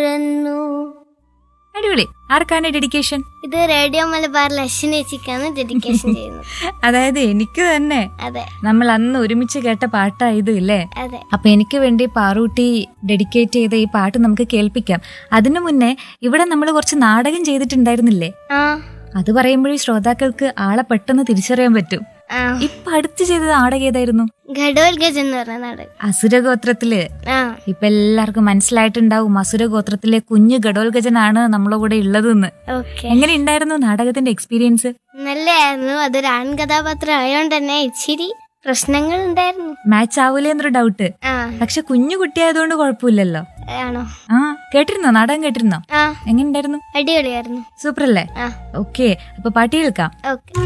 തുറന്നു. അടിപൊളി. ആർക്കാണ് ഡെഡിക്കേഷൻ? ഇത് റേഡിയോ മലബാറിൽ അശ്വിനേച്ചിക്കാണ് ഡെഡിക്കേഷൻ ചെയ്യുന്നത്. അതായത് എനിക്ക് തന്നെ. അതെ നമ്മൾ അന്ന് ഒരുമിച്ച് കേട്ട പാട്ടായത് ഇല്ലേ? അതെ. അപ്പൊ എനിക്ക് വേണ്ടി പാറൂട്ടി ഡെഡിക്കേറ്റ് ചെയ്ത ഈ പാട്ട് നമുക്ക് കേൾപ്പിക്കാം. അതിനു മുന്നേ ഇവിടെ നമ്മൾ കുറച്ച് നാടകം ചെയ്തിട്ടുണ്ടായിരുന്നില്ലേ? ആ അത് പറയുമ്പോഴേ ശ്രോതാക്കൾക്ക് ആളെ പെട്ടെന്ന് തിരിച്ചറിയാൻ പറ്റും. ഇപ്പൊ അടുത്ത് ചെയ്ത നാടകം ഏതായിരുന്നു? ഘടോൽഗജൻ എന്ന് പറഞ്ഞ നാടകം. അസുരഗോത്രത്തില്. ഇപ്പൊ എല്ലാവർക്കും മനസ്സിലായിട്ടുണ്ടാവും അസുരഗോത്രത്തിലെ കുഞ്ഞു ഘടോൽഗജനാണ് നമ്മളെ കൂടെ ഉള്ളതെന്ന്. എങ്ങനെ ഉണ്ടായിരുന്നു നാടകത്തിന്റെ എക്സ്പീരിയൻസ്? നല്ലായിരുന്നു. അതൊരു ആൺകഥാപാത്രം ആയതുകൊണ്ട് തന്നെ ഇച്ചിരി പ്രശ്നങ്ങൾ ഉണ്ടായിരുന്നു. മാച്ച് ആവൂലേ എന്നൊരു ഡൗട്ട്. പക്ഷെ കുഞ്ഞു കുട്ടിയായതുകൊണ്ട് കുഴപ്പമില്ലല്ലോ. ആണോ? ആ കേട്ടിരുന്നോ? നാടകം കേട്ടിരുന്നോ? എങ്ങനെ ഉണ്ടായിരുന്നു? അടിപൊളിയായിരുന്നു. സൂപ്പർ അല്ലേ? ഓക്കെ, അപ്പൊ പാട്ട് കേൾക്കാം. ഓക്കെ.